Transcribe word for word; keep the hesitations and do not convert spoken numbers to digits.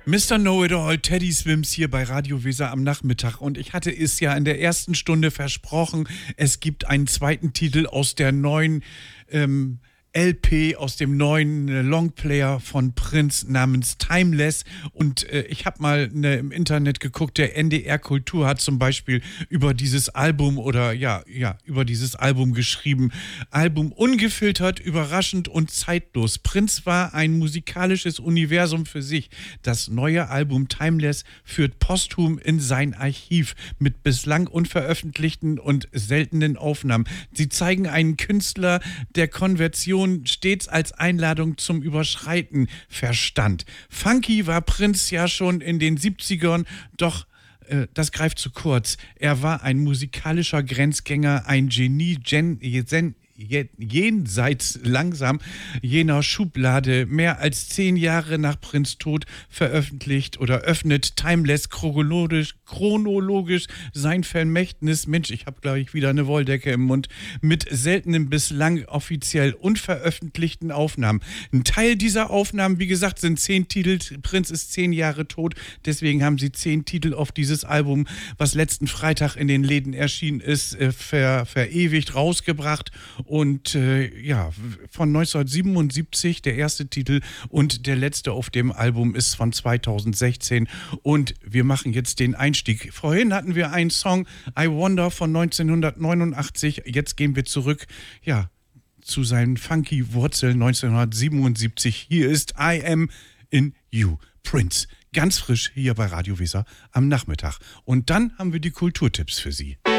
Mister Know-it-all, Teddy Swims hier bei Radio Weser am Nachmittag und ich hatte es ja in der ersten Stunde versprochen, es gibt einen zweiten Titel aus der neuen ähm, L P, aus dem neuen äh, Longplayer von Prince namens Timeless und äh, ich habe mal ne, im Internet geguckt, der N D R Kultur hat zum Beispiel über dieses Album oder ja, ja, über dieses Album geschrieben, Album ungefiltert, überraschend und zeitlos. Prince war ein musikalisches Universum für sich. Das neue Album Timeless führt posthum in sein Archiv mit bislang unveröffentlichten und seltenen Aufnahmen. Sie zeigen einen Künstler, der Konversion stets als Einladung zum Überschreiten verstand. Funky war Prince ja schon in den siebzigern, doch äh, das greift zu kurz. Er war ein musikalischer Grenzgänger, ein Genie, Gen, Gen, jenseits langsam jener Schublade. Mehr als zehn Jahre nach Prince' Tod veröffentlicht oder öffnet Timeless chronologisch, chronologisch sein Vermächtnis. Mensch, ich habe gleich wieder eine Wolldecke im Mund. Mit seltenen, bislang offiziell unveröffentlichten Aufnahmen. Ein Teil dieser Aufnahmen, wie gesagt, sind zehn Titel. Prince ist zehn Jahre tot. Deswegen haben sie zehn Titel auf dieses Album, was letzten Freitag in den Läden erschienen ist, ver, verewigt, rausgebracht. Und äh, ja, von neunzehnhundertsiebenundsiebzig der erste Titel und der letzte auf dem Album ist von zweitausendsechzehn. Und wir machen jetzt den Einstieg. Vorhin hatten wir einen Song, I Wonder von neunzehnhundertneunundachtzig. Jetzt gehen wir zurück, ja, zu seinen funky Wurzeln neunzehnhundertsiebenundsiebzig. Hier ist I Am In You, Prince. Ganz frisch hier bei Radio Weser am Nachmittag. Und dann haben wir die Kulturtipps für Sie.